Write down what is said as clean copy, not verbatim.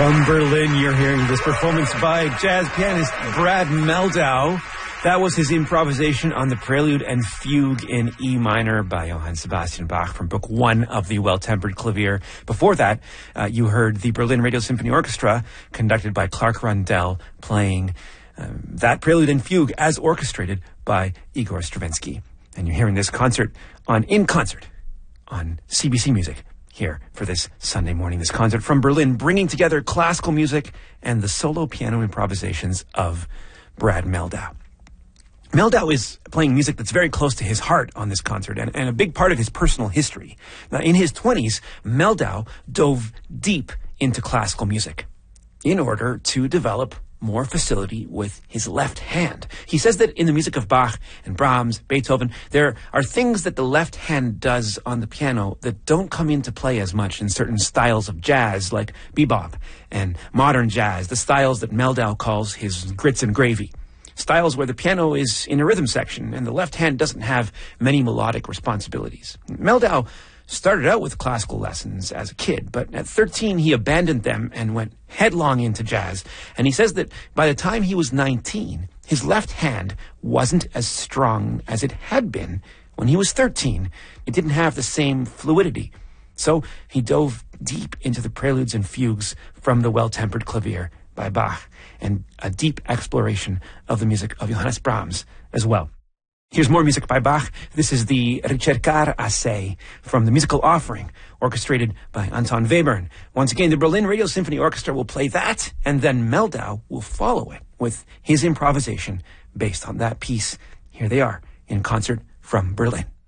From Berlin, you're hearing this performance by jazz pianist Brad Mehldau. That was his improvisation on the Prelude and Fugue in E minor by Johann Sebastian Bach from Book 1 of the Well-Tempered Clavier. Before that, you heard the Berlin Radio Symphony Orchestra, conducted by Clark Rundell, playing that Prelude and Fugue as orchestrated by Igor Stravinsky. And you're hearing this concert In Concert on CBC Music here for this Sunday morning. This concert from Berlin, bringing together classical music and the solo piano improvisations of Brad Mehldau. Mehldau is playing music that's very close to his heart on this concert and a big part of his personal history. Now, in his 20s, Mehldau dove deep into classical music in order to develop more facility with his left hand. He says that in the music of Bach and Brahms, Beethoven, there are things that the left hand does on the piano that don't come into play as much in certain styles of jazz, like bebop and modern jazz, the styles that Mehldau calls his grits and gravy. Styles where the piano is in a rhythm section and the left hand doesn't have many melodic responsibilities. Mehldau started out with classical lessons as a kid, but at 13 he abandoned them and went headlong into jazz. And he says that by the time he was 19, his left hand wasn't as strong as it had been when he was 13. It didn't have the same fluidity. So he dove deep into the preludes and fugues from the Well-Tempered Clavier by Bach, and a deep exploration of the music of Johannes Brahms as well. Here's more music by Bach. This is the Ricercar Assai from the Musical Offering, orchestrated by Anton Webern. Once again, the Berlin Radio Symphony Orchestra will play that, and then Mehldau will follow it with his improvisation based on that piece. Here they are, in concert from Berlin.